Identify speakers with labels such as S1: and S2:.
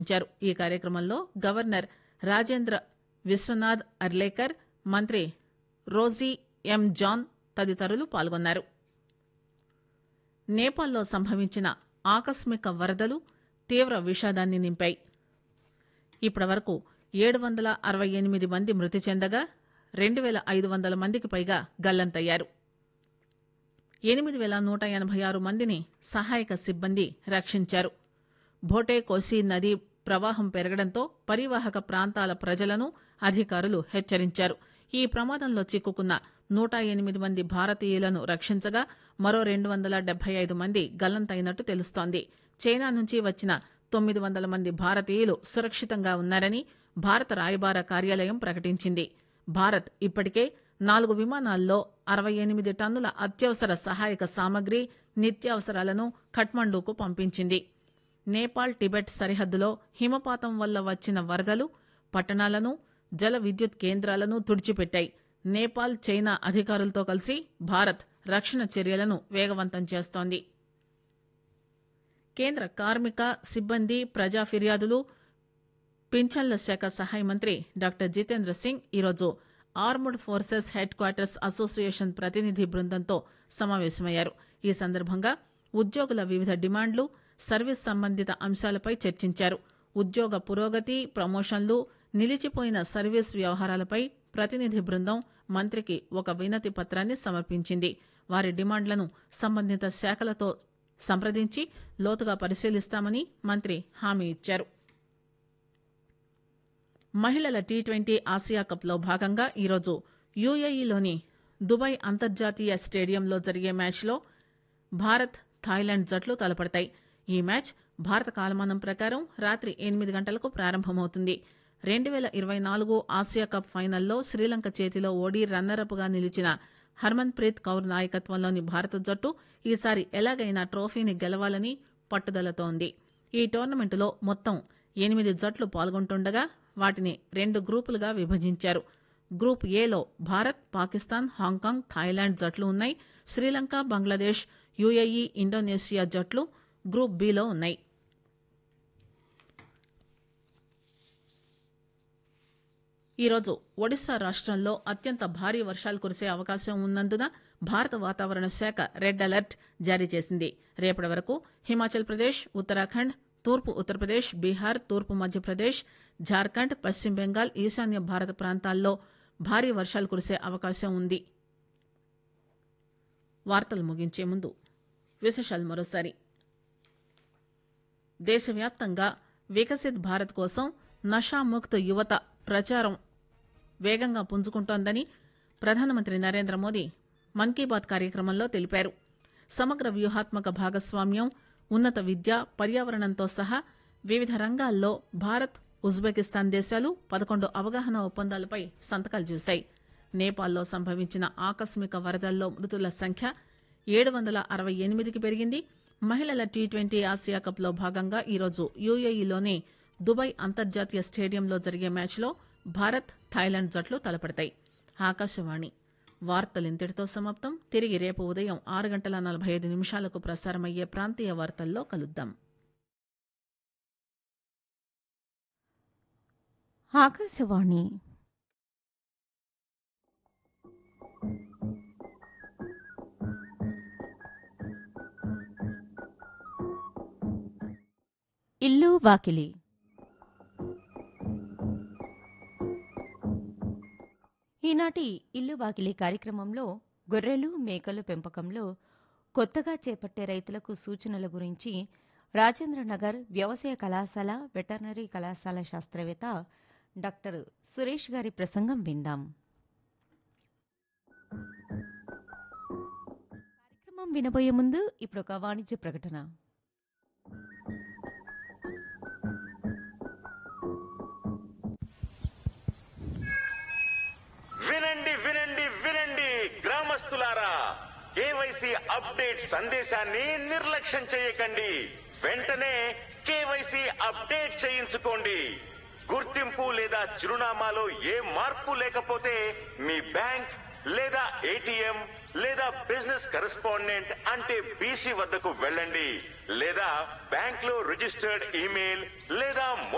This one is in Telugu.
S1: నిర్వహించారు. ఈ కార్యక్రమంలో గవర్నర్ రాజేంద్ర విశ్వనాథ్ అర్లేకర్, మంత్రి రోజీ ఎం జాన్ తదితరులు పాల్గొన్నారు. నేపాల్లో సంభవించిన ఆకస్మిక వరదలు తీవ్ర విషాదాన్ని నింపాయి. ఇప్పటివరకు 768 మంది మృతి చెందగా 2500 మందికి పైగా గల్లంతయ్యారు. 8186 మందిని సహాయక సిబ్బంది రక్షించారు. భోటే కోసి నదీ ప్రవాహం పెరగడంతో పరివాహక ప్రాంతాల ప్రజలను అధికారులు హెచ్చరించారు. ఈ ప్రమాదంలో చిక్కుకున్న 108 మంది భారతీయులను రక్షించగా మరో 275 మంది గల్లంతైనట్టు తెలుస్తోంది. చైనా నుంచి వచ్చిన 900 మంది భారతీయులు సురక్షితంగా ఉన్నారని భారత రాయబార కార్యాలయం ప్రకటించింది. భారత్ ఇప్పటికే 4 విమానాల్లో 68 టన్నుల అత్యవసర సహాయక సామగ్రి, నిత్యావసరాలను ఖట్మండూకు పంపించింది. నేపాల్ టిబెట్ సరిహద్దులో హిమపాతం వల్ల వచ్చిన వరదలు పట్టణాలను, జల విద్యుత్ కేంద్రాలను తుడిచిపెట్టాయి. నేపాల్, చైనా అధికారులతో కలిసి భారత్ రక్షణ చర్యలను వేగవంతం చేస్తోంది. కేంద్ర కార్మిక, సిబ్బంది, ప్రజా ఫిర్యాదులు, పింఛన్ల శాఖ సహాయ మంత్రి డాక్టర్ జితేంద్ర సింగ్ ఈరోజు armed forces head quarters association ప్రతినిధి బృందంతో సమావేశమయ్యారు. ఈ సందర్భంగా ఉద్యోగుల వివిధ డిమాండ్లు, సర్వీస్ సంబంధిత అంశాలపై చర్చించారు. ఉద్యోగ పురోగతి, ప్రమోషన్లు, నిలిచిపోయిన సర్వీస్ వ్యవహారాలపై ప్రతినిధి బృందం మంత్రికి ఒక వినతి పత్రాన్ని సమర్పించింది. వారి డిమాండ్లను సంబంధిత శాఖలతో సంప్రదించి లోతుగా పరిశీలిస్తామని మంత్రి హామీ ఇచ్చారు. మహిళల టీ20 ఆసియా కప్లో భాగంగా ఈరోజు యూఏఈలోని దుబాయ్ అంతర్జాతీయ స్టేడియంలో జరిగే మ్యాచ్లో భారత్, థాయిలాండ్ జట్లు తలపడతాయి. ఈ మ్యాచ్ భారత కాలమానం ప్రకారం రాత్రి 8 గంటలకు ప్రారంభమవుతుంది. 2024 ఆసియా కప్ ఫైనల్లో శ్రీలంక చేతిలో ఓడి రన్నరప్ గా నిలిచిన హర్మన్ ప్రీత్ కౌర్ నాయకత్వంలోని భారత జట్టు ఈసారి ఎలాగైనా ట్రోఫీని గెలవాలని పట్టుదలతో ఉంది. ఈ టోర్నమెంటులో మొత్తం 8 జట్లు పాల్గొంటుండగా వాటిని 2 గ్రూపులుగా విభజించారు. గ్రూప్ ఏలో భారత్, పాకిస్తాన్, హాంకాంగ్, థాయిలాండ్ జట్లు ఉన్నాయి. శ్రీలంక, బంగ్లాదేశ్, యూఏఈ, ఇండోనేషియా జట్లు గ్రూప్ బిలో ఉన్నాయి. ఈరోజు ఒడిశా రాష్టంలో అత్యంత భారీ వర్షాలు కురిసే అవకాశం ఉన్నందున భారత వాతావరణ శాఖ రెడ్ అలర్ట్ జారీ చేసింది. రేపటి వరకు హిమాచల్ ప్రదేశ్, ఉత్తరాఖండ్, తూర్పు ఉత్తరప్రదేశ్, బీహార్, తూర్పు మధ్యప్రదేశ్, జార్ఖండ్, పశ్చిమ బెంగాల్, ఈశాన్య భారత ప్రాంతాల్లో భారీ వర్షాలు కురిసే అవకాశం ఉంది. వార్తలు ముగించే ముందు విశేషాలు మరోసారి. దేశవ్యాప్తంగా వికసిత్ భారత్ కోసం నషాముక్త్ యువత ప్రచారం వేగంగా పుంజుకుంటోందని ప్రధానమంత్రి నరేంద్ర మోదీ మన్ కీ బాత్ కార్యక్రమంలో తెలిపారు. సమగ్ర వ్యూహాత్మక భాగస్వామ్యం, ఉన్నత విద్య, పర్యావరణంతో సహా వివిధ రంగాల్లో భారత్, ఉజ్బెకిస్తాన్ దేశాలు 11 అవగాహన ఒప్పందాలపై సంతకాలు చేశాయి. నేపాల్లో సంభవించిన ఆకస్మిక వరదల్లో మృతుల సంఖ్య 768కి పెరిగింది. మహిళల టీ20 ఆసియా కప్లో భాగంగా ఈరోజు యూఏఈలోని దుబాయ్ అంతర్జాతీయ స్టేడియంలో జరిగే మ్యాచ్లో భారత్, థాయిలాండ్ జట్లు తలపడతాయి. ఆకాశవాణి వార్తలు ఇంతటితో సమాప్తం. తిరిగి రేపు ఉదయం 6:45 ప్రసారమయ్యే ప్రాంతీయ వార్తల్లో కలుద్దాం.
S2: ఆకాశవాణి ఇల్లు వాకిలి. ఈనాటి ఇల్లు వాకిలి కార్యక్రమంలో గొర్రెలు, మేకలు పెంపకంలో కొత్తగా చేపట్టే రైతులకు సూచనల గురించి రాజేంద్రనగర్ వ్యవసాయ కళాశాల వెటర్నరీ కళాశాల శాస్త్రవేత్త డాక్టర్ సురేష్ గారి ప్రసంగం విందాం. కార్యక్రమం వినబోయే ముందు ఇప్పుడు ఒక వాణిజ్య ప్రకటన.
S3: వినండి వినండి వినండి గ్రామస్తులారా, కేవైసీ అప్డేట్ సందేశాన్ని నిర్లక్ష్యం చేయకండి. వెంటనే కేవైసీ అప్డేట్ చేయించుకోండి. గుర్తింపు లేదా చిరునామాలో ఏ మార్పు లేకపోతే మీ బ్యాంక్ లేదా ఏటీఎం లేదా బిజినెస్ కరెస్పాండెంట్ అంటే బీసీ వద్దకు వెళ్ళండి. లేదా బ్యాంక్ లో రిజిస్టర్డ్ ఈమెయిల్ లేదా